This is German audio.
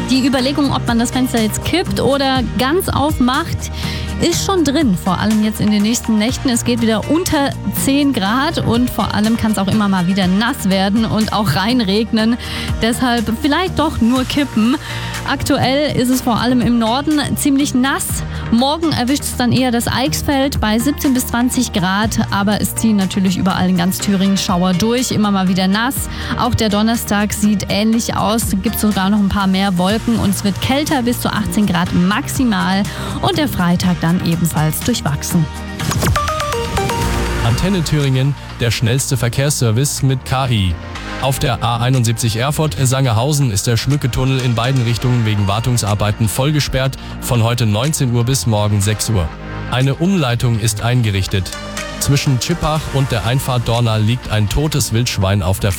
Die Überlegung, ob man das Fenster jetzt kippt oder ganz aufmacht, ist schon drin, vor allem jetzt in den nächsten Nächten. Es geht wieder unter 10 Grad und vor allem kann es auch immer mal wieder nass werden und auch reinregnen. Deshalb vielleicht doch nur kippen. Aktuell ist es vor allem im Norden ziemlich nass. Morgen erwischt es dann eher das Eichsfeld bei 17 bis 20 Grad, aber es ziehen natürlich überall in ganz Thüringen Schauer durch, immer mal wieder nass. Auch der Donnerstag sieht ähnlich aus, gibt sogar noch ein paar mehr Wolken und es wird kälter, bis zu 18 Grad maximal und der Freitag dann ebenfalls durchwachsen. Antenne Thüringen, der schnellste Verkehrsservice mit KI. Auf der A71 Erfurt-Sangerhausen ist der Schmücketunnel in beiden Richtungen wegen Wartungsarbeiten voll gesperrt, von heute 19 Uhr bis morgen 6 Uhr. Eine Umleitung ist eingerichtet. Zwischen Tschippach und der Einfahrt Dorna liegt ein totes Wildschwein auf der